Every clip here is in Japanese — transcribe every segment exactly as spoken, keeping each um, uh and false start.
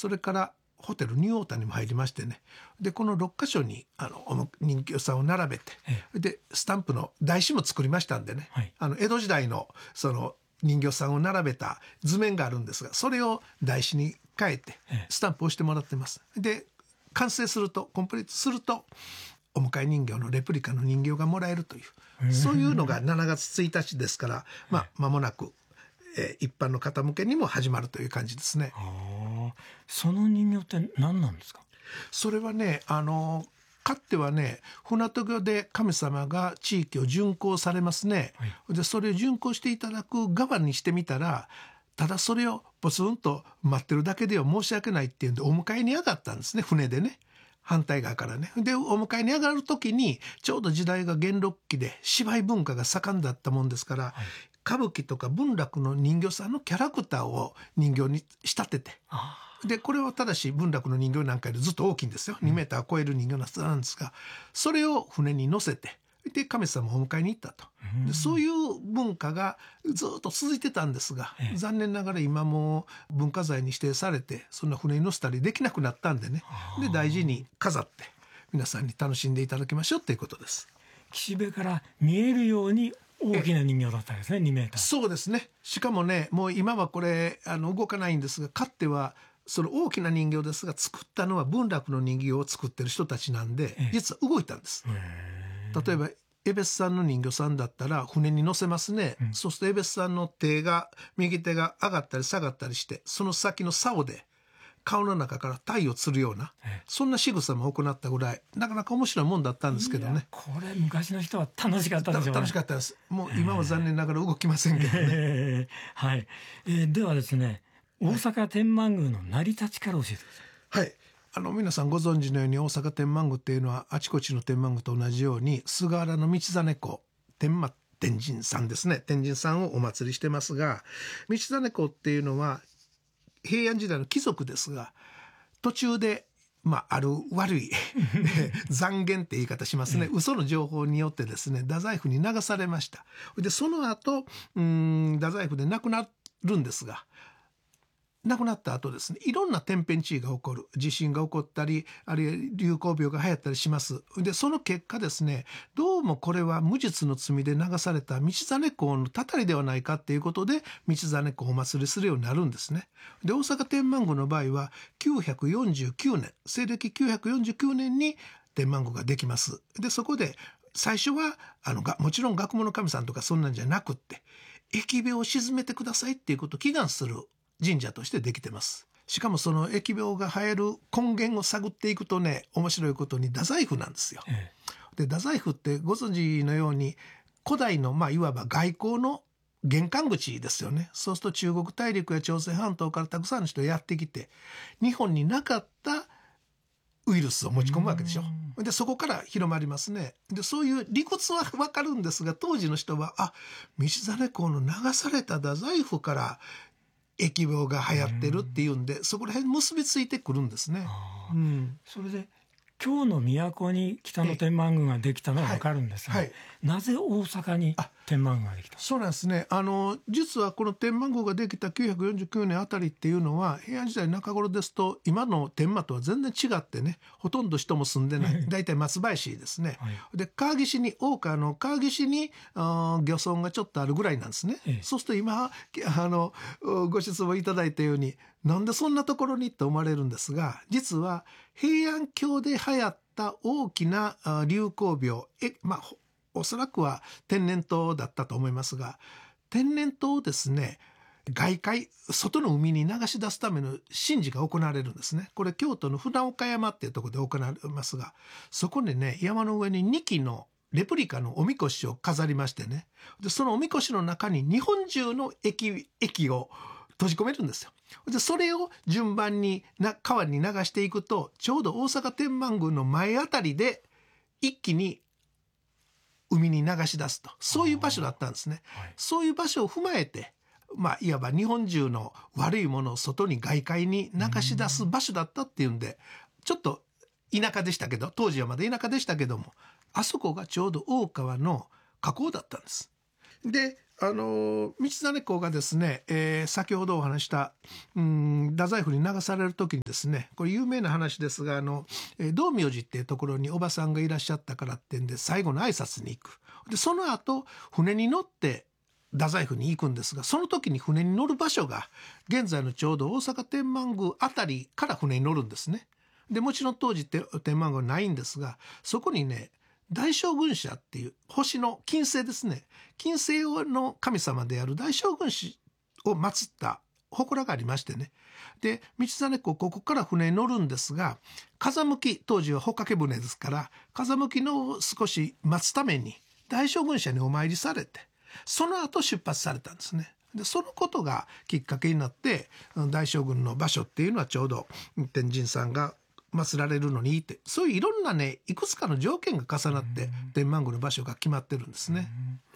それからホテルニューオータニにも入りましてね、でこのろっかしょにあの人形さんを並べて、でスタンプの台紙も作りましたんでね、はい、あの江戸時代のその人形さんを並べた図面があるんですが、それを台紙に変えてスタンプをしてもらってます。で完成するとコンプリートするとお迎え人形のレプリカの人形がもらえるという、そういうのがしちがつついたちですから、まあ、間もなく、えー、一般の方向けにも始まるという感じですね。 あ、その人形って何なんですか？ それはね、あのかつてはね、船渡御で神様が地域を巡行されますね、はい、でそれを巡行していただく側にしてみたら、ただそれをポツンと待ってるだけでは申し訳ないっていうんでお迎えに上がったんですね、船でね、反対側からね。でお迎えに上がる時にちょうど時代が元禄期で芝居文化が盛んだったもんですから、はい、歌舞伎とか文楽の人形さんのキャラクターを人形に仕立てて、でこれはただし文楽の人形なんかよりずっと大きいんですよ、にメーター超える人形なんですが、それを船に乗せて、で神様をお迎えに行ったと、でそういう文化がずっと続いてたんですが、ええ、残念ながら今も文化財に指定されてそんな船に乗せたりできなくなったんでね、で大事に飾って皆さんに楽しんでいただきましょうということです。 岸辺から見えるように大きな人形だったんですね、にメーター。 そうですね。しかもね、もう今はこれあの動かないんですが、かつてはその大きな人形ですが作ったのは文楽の人形を作ってる人たちなんで、ええ、実は動いたんです。例えば江別さんの人形さんだったら船に乗せますね、うん、そうすると江別さんの手が右手が上がったり下がったりして、その先の竿で顔の中から鯛を釣るような、ええ、そんな仕草も行ったぐらいなかなか面白いもんだったんですけどね。 これ昔の人は楽しかったでしょうね。 楽しかったです。もう今は残念ながら動きませんけどね、 えーはい、えー、ではですね、大阪天満宮の成り立ちから教えてください。 はい、あの皆さんご存知のように大阪天満宮っていうのはあちこちの天満宮と同じように菅原道真公天満天神さんですね、天神さんをお祭りしてますが、道真公っていうのは平安時代の貴族ですが、途中で、まあ、ある悪い残言って言い方しますね、うん、嘘の情報によってですね太宰府に流されました。でその後うーん太宰府で亡くなるんですが、亡くなった後ですね、いろんな天変地異が起こる、地震が起こったり、あるいは流行病が流行ったりします。でその結果ですね、どうもこれは無実の罪で流された道真公のたたりではないかということで道真公をお祭りするようになるんですね。で大阪天満宮の場合はきゅうひゃくよんじゅうきゅうねん、西暦きゅうひゃくよんじゅうきゅうねんに天満宮ができます。でそこで最初はあのがもちろん学問の神さんとかそんなんじゃなくって、疫病を鎮めてくださいっていうことを祈願する神社としてできてます。しかもその疫病が流行る根源を探っていくとね、面白いことに太宰府なんですよ、ええ、で太宰府ってご存知のように古代の、まあ、いわば外交の玄関口ですよね。そうすると中国大陸や朝鮮半島からたくさんの人がやってきて日本になかったウイルスを持ち込むわけでしょ。でそこから広まりますね。でそういう理屈は分かるんですが、当時の人はあ道真公の流された太宰府から疫病が流行ってるっていうんで、そこら辺結びついてくるんですね。 うん、それで京の都に北の天満宮ができたのは分かるんですが、はいはい、なぜ大阪に天満宮ができた？ そうなんですね。あの実はこの天満宮ができたきゅうひゃくよんじゅうきゅうねんあたりっていうのは平安時代中頃ですと今の天満とは全然違ってね、ほとんど人も住んでない大体松林ですね、はい、で川岸に大川の川岸にあ漁村がちょっとあるぐらいなんですね、ええ、そうすると今あのご質問いただいたようになんでそんなところにと思われるんですが、実は平安京で流行った大きな流行病、え、まあ、おそらくは天然痘だったと思いますが、天然痘をですね外海外の海に流し出すための神事が行われるんですね。これ京都の船岡山っていうところで行われますが、そこでね山の上ににきのレプリカのおみこしを飾りましてね、でそのおみこしの中に日本中の液、液を閉じ込めるんですよ。でそれを順番にな川に流していくとちょうど大阪天満宮の前あたりで一気に海に流し出すと、そういう場所だったんですね、はい、そういう場所を踏まえて、まあ、いわば日本中の悪いものを外に外界に流し出す場所だったっていうんで、ちょっと田舎でしたけど、当時はまだ田舎でしたけども、あそこがちょうど大川の河口だったんです。であの道真公がですね、えー、先ほどお話したうん太宰府に流される時にですね、これ有名な話ですが、あの、えー、道明寺っていうところにおばさんがいらっしゃったからってんで最後の挨拶に行く。でその後船に乗って太宰府に行くんですが、その時に船に乗る場所が現在のちょうど大阪天満宮あたりから船に乗るんですね。でもちろん当時って天満宮はないんですが、そこにね大将軍社っていう星の金星ですね、金星の神様である大将軍師を祀った祠がありましてね。で道真公ここから船に乗るんですが、風向き、当時は帆掛け船ですから風向きの少し待つために大将軍社にお参りされて、その後出発されたんですね。でそのことがきっかけになって大将軍の場所っていうのはちょうど天神さんが祀られるのにって、そういういろんなねいくつかの条件が重なって天満宮の場所が決まってるんですね。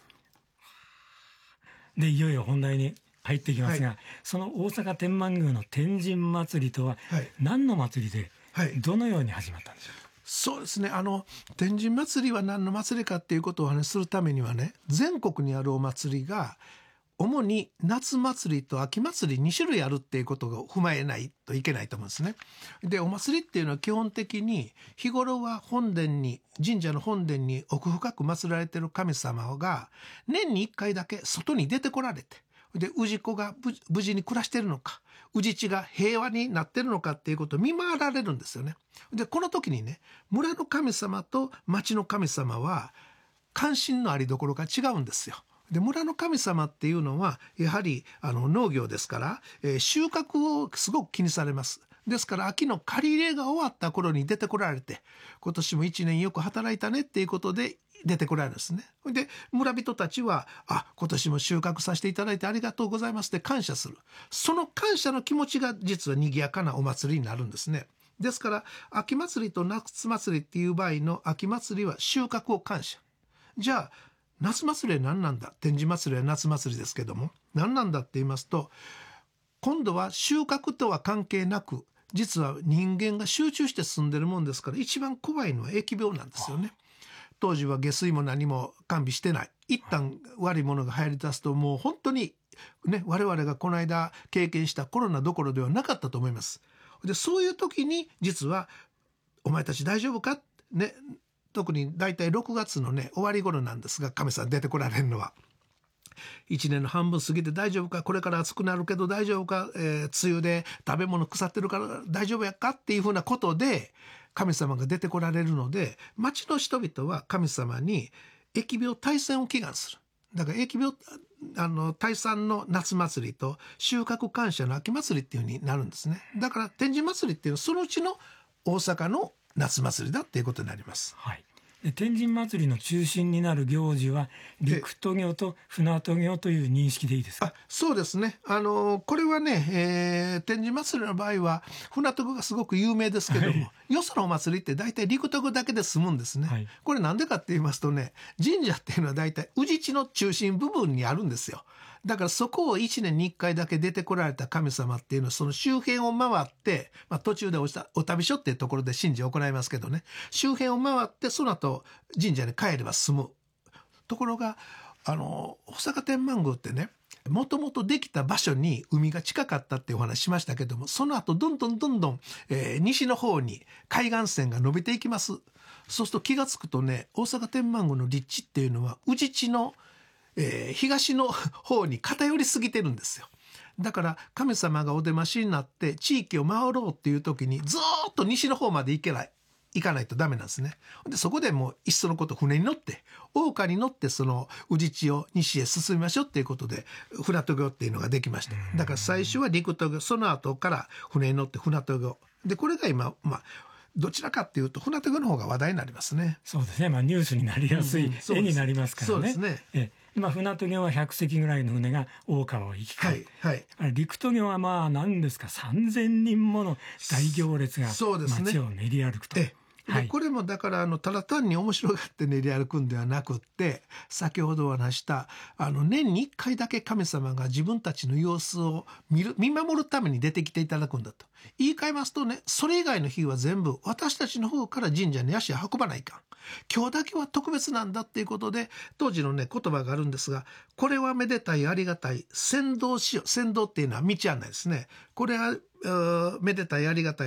でいよいよ本題に入っていきますが、はい、その大阪天満宮の天神祭りとは何の祭りで、はい、どのように始まったんでしょうか。 そうですね、あの天神祭りは何の祭りかっていうことをお話しするためにはね、全国にあるお祭りが主に夏祭りと秋祭りに種類あるっていうことを踏まえないといけないと思うんですね。でお祭りっていうのは基本的に日頃は本殿に神社の本殿に奥深く祀られている神様が年にいっかいだけ外に出てこられて、で氏子が無事に暮らしているのか、氏地が平和になっているのかっていうことを見回られるんですよね。でこの時にね、村の神様と町の神様は関心のありどころが違うんですよ。で村の神様っていうのはやはりあの農業ですから、えー、収穫をすごく気にされます。ですから秋の刈り入れが終わった頃に出てこられて、今年も一年よく働いたねっていうことで出てこられるんですね。で村人たちはあ今年も収穫させていただいてありがとうございますって感謝する。その感謝の気持ちが実は賑やかなお祭りになるんですね。ですから秋祭りと夏祭りっていう場合の秋祭りは収穫を感謝。じゃあ夏祭りは何なんだ、天神祭りは夏祭りですけども何なんだって言いますと、今度は収穫とは関係なく実は人間が集中して住んでるもんですから、一番怖いのは疫病なんですよね。当時は下水も何も完備してない。一旦悪いものが入り出すともう本当にね、我々がこの間経験したコロナどころではなかったと思います。でそういう時に実はお前たち大丈夫かね、特にだいたいろくがつのね終わり頃なんですが、神さん出てこられるのはいちねんの半分過ぎて大丈夫か、これから暑くなるけど大丈夫か、えー、梅雨で食べ物腐ってるから大丈夫やかっていうふうなことで神様が出てこられるので、町の人々は神様に疫病退散を祈願する。だから疫病あの退散の夏祭りと収穫感謝の秋祭りっていう風になるんですね。だから天神祭りっていうのはそのうちの大阪の夏祭りだっていうことになります。 はい、で天神祭りの中心になる行事は陸渡御と船渡御という認識でいいですか。 あ、そうですね。あのこれはね、えー、天神祭りの場合は船渡御がすごく有名ですけども、はい、よそのお祭りって大体陸渡御だけで済むんですね。はい、これなんでかって言いますとね、神社っていうのは大体宇治地の中心部分にあるんですよ。だからそこをいちねんにいっかいだけ出てこられた神様っていうのはその周辺を回って、まあ、途中で お, お旅所っていうところで神事を行いますけどね、周辺を回ってその後神社に帰れば済む。ところがあの大阪天満宮ってね、もともとできた場所に海が近かったっていうお話しましたけども、その後どんどんどんどん、えー、西の方に海岸線が伸びていきます。そうすると気がつくとね、大阪天満宮の立地っていうのは宇治地のえー、東の方に偏りすぎてるんですよ。だから神様がお出ましになって地域を回ろうっていう時にずーっと西の方まで行けない行かないとダメなんですね。でそこでもういっそのこと船に乗って大岡に乗ってその宇治地を西へ進みましょうっていうことで船渡御っていうのができました。だから最初は陸渡御、その後から船に乗って船渡御で、これが今まあどちらかっていうと船渡御の方が話題になりますね。 そうですね、まあ、ニュースになりやすい絵になりますからね。そうですね。えまあ、船渡御はひゃくせきぐらいの船が大川を行き交う、はいはい、陸渡御はまあ何ですかさんぜんにんもの大行列が街を練り歩くと、 えはい、 これもだからあのただ単に面白がって練り歩くんではなくって、先ほどお話したあの年にいっかいだけ神様が自分たちの様子を見る見守るために出てきていただくんだと言い換えますとね、それ以外の日は全部私たちの方から神社に足を運ばないかん、今日だけは特別なんだっていうことで、当時のね言葉があるんですが、これはめでたいありがたい先導しよう、先導っていうのは道案内ですね。これはめでたいありがたい